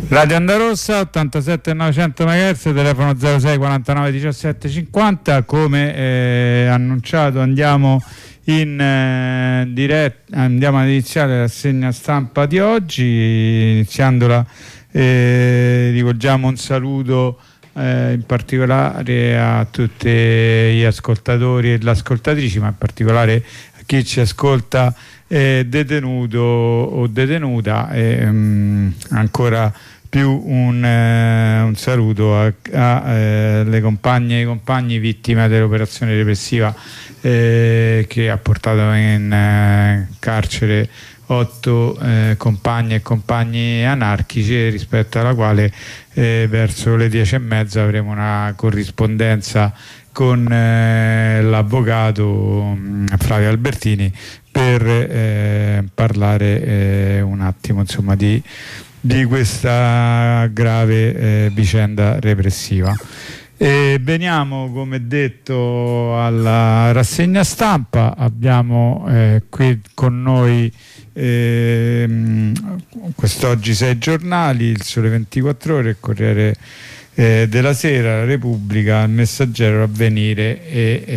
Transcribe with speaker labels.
Speaker 1: Radio Onda Rossa 87.900 MHz, telefono 06 49 17 50. Come annunciato andiamo in diretta, andiamo ad iniziare la rassegna stampa di oggi. Iniziandola rivolgiamo un saluto in particolare a tutti gli ascoltatori e le ascoltatrici, ma in particolare a chi ci ascolta detenuto o detenuta, ancora più un saluto alle compagne e ai compagni vittime dell'operazione repressiva che ha portato in carcere 8 compagne e compagni anarchici, rispetto alla quale verso le 10:30 avremo una corrispondenza con l'avvocato Flavio Albertini per parlare un attimo, insomma, di questa grave vicenda repressiva. Veniamo, come detto, alla rassegna stampa. Abbiamo qui con noi quest'oggi 6 giornali: il Sole 24 Ore, il Corriere della Sera, la Repubblica, il Messaggero, Avvenire e